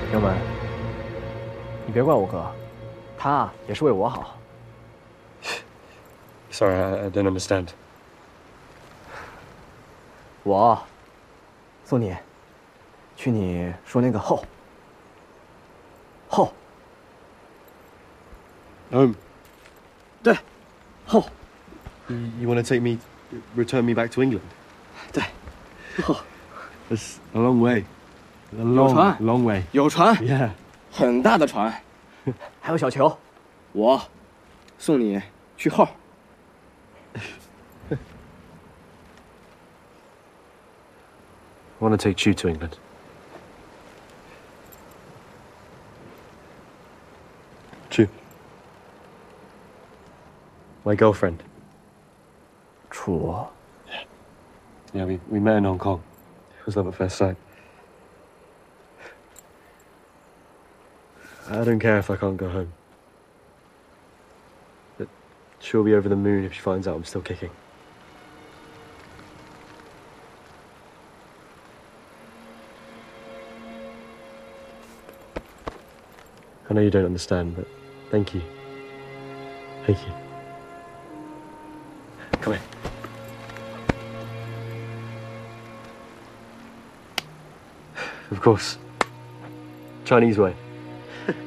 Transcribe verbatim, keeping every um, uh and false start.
英文，你别怪我哥，他也是为我好。 Sorry, I, I don't understand. 我送你去你说那个后后。 Home. 对，后。 You, you want to take me, return me back to England? 对，后。 That's a long way. A 有 long, 船 long way. 有船 Yeah. 很大的船，还有小球。我送你去后。 I want to take you to England. Chu. My girlfriend. 楚。 Yeah, we, we met in Hong Kong. It was love at first sight. I don't care if I can't go home. But she'll be over the moon if she finds out I'm still kicking. I know you don't understand, but thank you. Thank you. Come in. Of course. Chinese way.